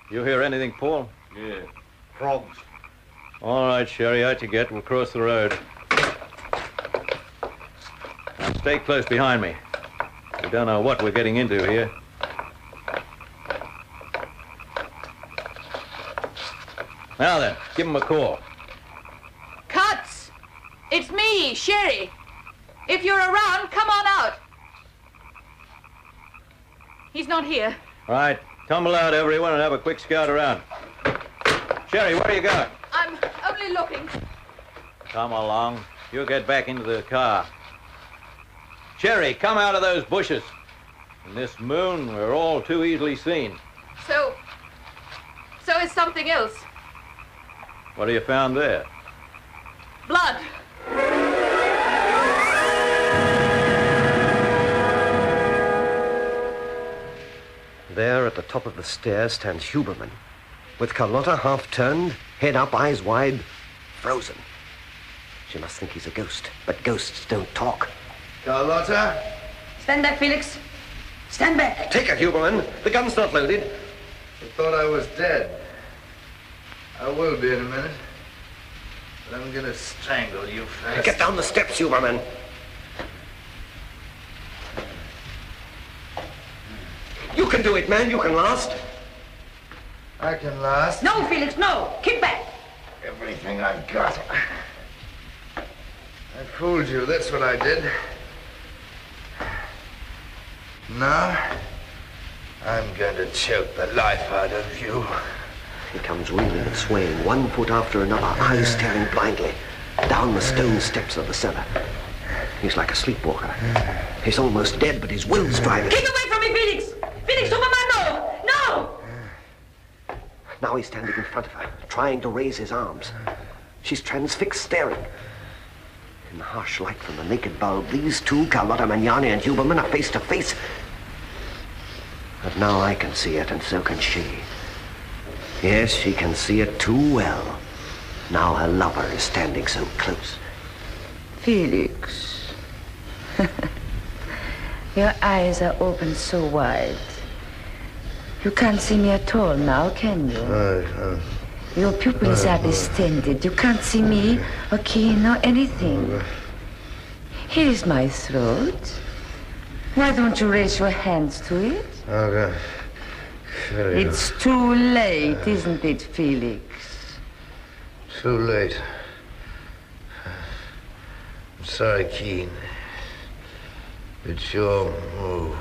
You hear anything, Paul? Yeah. Frogs. All right, Sherry, out you get. We'll cross the road. Now stay close behind me. We don't know what we're getting into here. Now then, give him a call. Cuts! It's me, Sherry. If you're around, come on out. He's not here. All right, tumble out, everyone, and have a quick scout around. Sherry, where are you going? I'm only looking. Come along. You get back into the car. Sherry, come out of those bushes. In this moon, we're all too easily seen. So is something else. What have you found there? Blood. There at the top of the stairs stands Huberman, with Carlotta half turned, head up, eyes wide, frozen. She must think he's a ghost, but ghosts don't talk. Carlotta? Stand back, Felix. Stand back. Take her, Huberman. The gun's not loaded. I thought I was dead. I will be in a minute. But I'm gonna strangle you first. Get down the steps, Huberman. You can do it, man. You can last. I can last. No, Felix, no. Keep back. Everything I've got. I fooled you. That's what I did. Now, I'm going to choke the life out of you. He comes reeling and swaying, one foot after another, eyes staring blindly, down the stone steps of the cellar. He's like a sleepwalker. He's almost dead, but his will's driving. Keep away from me, Felix. Felix, Huberman, no. No. Now he's standing in front of her, trying to raise his arms. She's transfixed, staring. In the harsh light from the naked bulb, these two, Carlotta Magnani and Huberman, are face to face. But now I can see it, and so can she. Yes, she can see it too well. Now her lover is standing so close. Felix. Your eyes are open so wide. You can't see me at all now, can you? Your pupils are distended. You can't see me, or keen, or anything. Here is my throat. Why don't you raise your hands to it? Okay. It's too late, isn't it, Felix? Too late. I'm sorry, Keen. It's your move.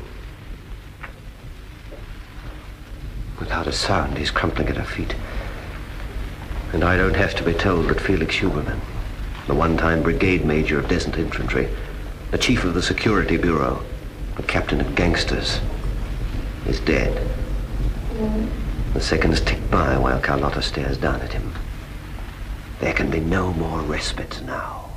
Without a sound, he's crumpling at her feet. And I don't have to be told that Felix Huberman, the one-time brigade major of Descent Infantry, the chief of the Security Bureau, the captain of gangsters, is dead. The seconds tick by while Carlotta stares down at him. There can be no more respite now.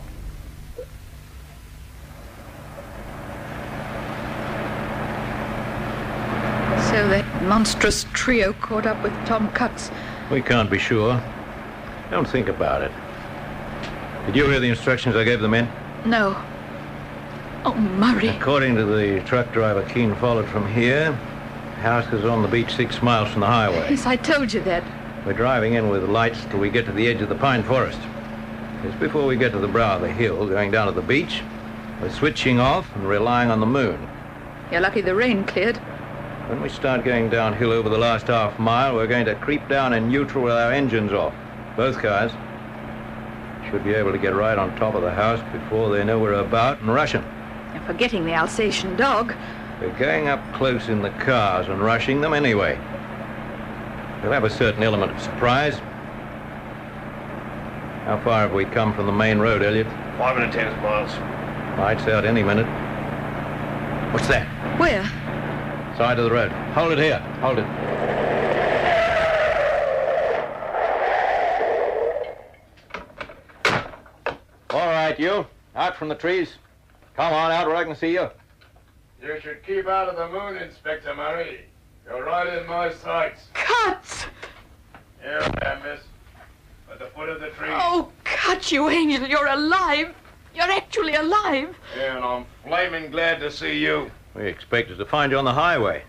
So that monstrous trio caught up with Tom Cutts. We can't be sure. Don't think about it. Did you hear the instructions I gave the men? No. Oh, Murray. According to the truck driver Keene followed from here, the house is on the beach 6 miles from the highway. Yes, I told you that. We're driving in with lights till we get to the edge of the pine forest. Just before we get to the brow of the hill, going down to the beach, we're switching off and relying on the moon. You're lucky the rain cleared. When we start going downhill over the last half mile, we're going to creep down in neutral with our engines off. Both cars. Should be able to get right on top of the house before they know we're about and rushing. You're forgetting the Alsatian dog. We're going up close in the cars and rushing them anyway. We'll have a certain element of surprise. How far have we come from the main road, Elliot? 5 and 10 miles. Lights out any minute. What's that? Where? Side of the road. Hold it here. Hold it. All right, you. Out from the trees. Come on out where I can see you. You should keep out of the moon, Inspector Murray. You're right in my sights. Cuts! Here I am, miss. At the foot of the tree. Oh, Cut, you angel, you're alive. You're actually alive. Yeah, and I'm flaming glad to see you. We expected to find you on the highway.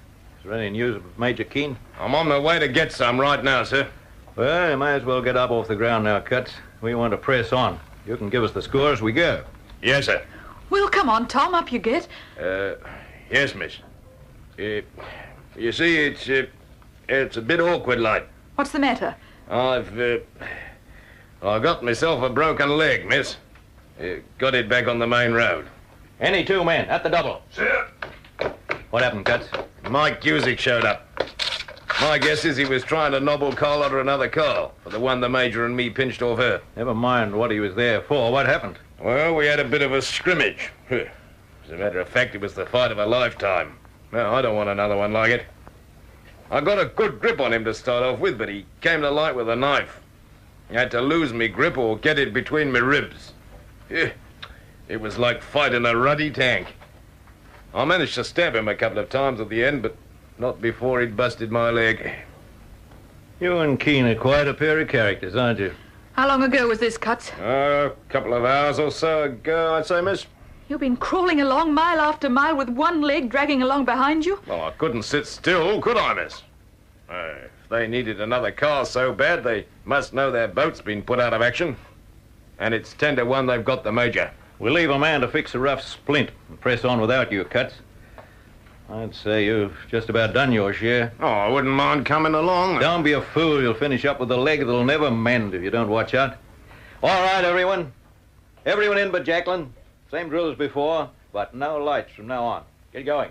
Is there any news of Major Keene? I'm on my way to get some right now, sir. Well, you might as well get up off the ground now, Cuts. We want to press on. You can give us the score as we go. Yes, sir. Well, come on, Tom. Up you get. Yes, miss. You see, it's a bit awkward, like. What's the matter? I got myself a broken leg, miss. Got it back on the main road. Any two men at the double. Sir. What happened, Cuts? Mike Cusick showed up. My guess is he was trying to nobble Carlotta another car for the one the Major and me pinched off her. Never mind what he was there for. What happened? Well, we had a bit of a scrimmage. As a matter of fact, it was the fight of a lifetime. No, I don't want another one like it. I got a good grip on him to start off with, but he came to light with a knife. I had to lose me grip or get it between me ribs. It was like fighting a ruddy tank. I managed to stab him a couple of times at the end, but not before he'd busted my leg. You and Keene are quite a pair of characters, aren't you? How long ago was this, Cuts? A couple of hours or so ago, I'd say, miss. You've been crawling along mile after mile with one leg dragging along behind you? Well, I couldn't sit still, could I, miss? If they needed another car so bad, they must know their boat's been put out of action. And it's 10 to 1 they've got the Major. We'll leave a man to fix a rough splint and press on without you, Cuts. I'd say you've just about done your share. Oh, I wouldn't mind coming along. Don't be a fool. You'll finish up with a leg that'll never mend if you don't watch out. All right, everyone. Everyone in but Jacqueline. Same drill as before, but no lights from now on. Get going.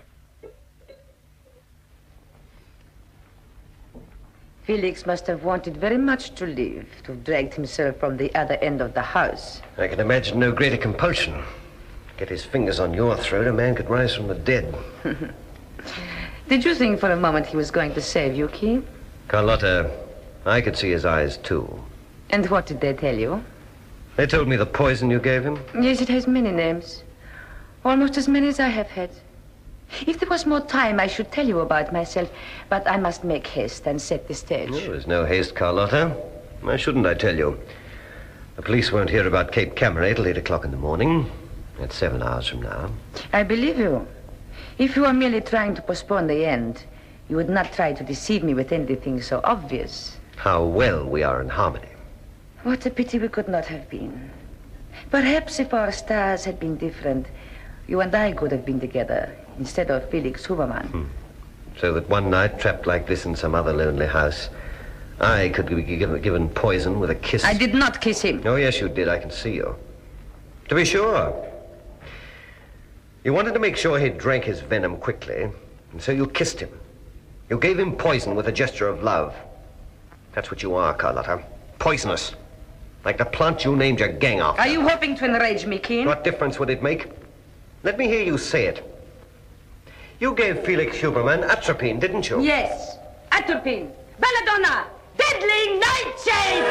Felix must have wanted very much to leave, to have dragged himself from the other end of the house. I can imagine no greater compulsion. Get his fingers on your throat, a man could rise from the dead. Did you think for a moment he was going to save you, Keene? Carlotta, I could see his eyes, too. And what did they tell you? They told me the poison you gave him. Yes, it has many names. Almost as many as I have had. If there was more time, I should tell you about myself, but I must make haste and set the stage. No, there's no haste, Carlotta. Why shouldn't I tell you? The police won't hear about Cape Camaret till 8 o'clock in the morning. That's 7 hours from now. I believe you. If you are merely trying to postpone the end, you would not try to deceive me with anything so obvious. How well we are in harmony. What a pity we could not have been. Perhaps if our stars had been different, you and I could have been together instead of Felix Huberman. So that one night, trapped like this in some other lonely house, I could be given poison with a kiss. I did not kiss him. Oh, yes, you did. I can see you. To be sure. You wanted to make sure he drank his venom quickly, and so you kissed him. You gave him poison with a gesture of love. That's what you are, Carlotta. Poisonous. Like the plant you named your gang after. Are you hoping to enrage me, Keene? What difference would it make? Let me hear you say it. You gave Felix Huberman atropine, didn't you? Yes. Atropine. Belladonna. Deadly nightshade!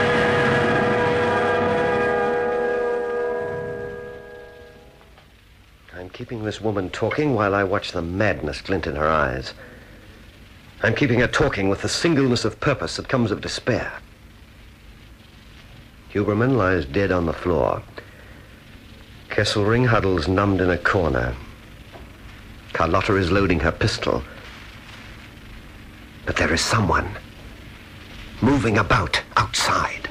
I'm keeping this woman talking while I watch the madness glint in her eyes. I'm keeping her talking with the singleness of purpose that comes of despair. Huberman lies dead on the floor. Kesselring huddles numbed in a corner. Carlotta is loading her pistol. But there is someone moving about outside.